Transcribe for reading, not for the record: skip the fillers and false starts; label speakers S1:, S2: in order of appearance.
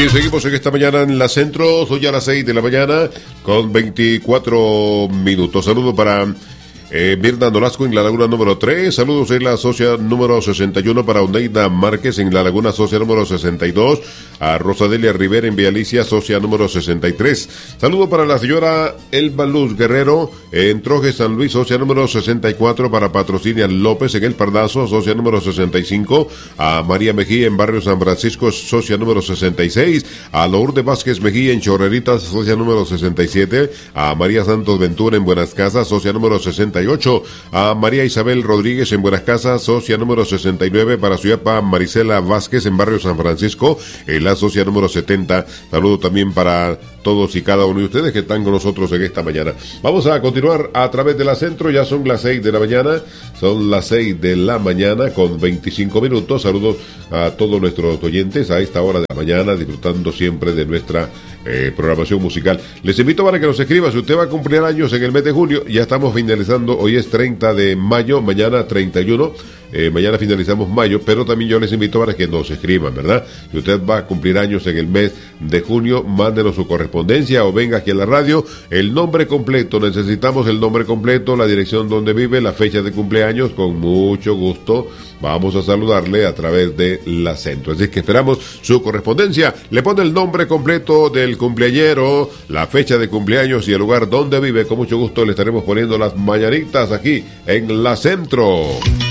S1: Bien, seguimos en esta mañana en la Centro. Soy a las 6 de la mañana con 24 minutos. Saludo para Mirna Nolasco en la Laguna número 3. Saludos en la socia número 61 para Oneida Márquez en la Laguna socia número 62. A Rosadelia Rivera en Vialicia, socia número 63. Saludo para la señora Elba Luz Guerrero en Troje San Luis, socia número 64. Para Patrocinia López en El Pardazo, socia número 65. A María Mejía en Barrio San Francisco, socia número 66. A Lourdes Vázquez Mejía en Chorreritas, socia número 67. A María Santos Ventura en Buenas Casas, socia número 68. A María Isabel Rodríguez en Buenas Casas, socia número 69. Para su yapa Marisela Vázquez en Barrio San Francisco, en la socia número 70. Saludo también para todos y cada uno de ustedes que están con nosotros en esta mañana. Vamos a continuar a través de la Centro. Ya son las 6 de la mañana. Son las 6 de la mañana con 25 minutos. Saludos a todos nuestros oyentes a esta hora de la mañana, disfrutando siempre de nuestra programación musical. Les invito para que nos escriba si usted va a cumplir años en el mes de julio. Ya estamos finalizando, hoy es 30 de mayo, mañana 31. Mañana finalizamos mayo, pero también yo les invito para que nos escriban, ¿verdad? Si usted va a cumplir años en el mes de junio, mándenos su correspondencia o venga aquí a la radio. El nombre completo, necesitamos el nombre completo, la dirección donde vive, la fecha de cumpleaños. Con mucho gusto vamos a saludarle a través de la Centro. Así que esperamos su correspondencia. Le pone el nombre completo del cumpleañero, la fecha de cumpleaños y el lugar donde vive. Con mucho gusto le estaremos poniendo las mañanitas aquí en la Centro.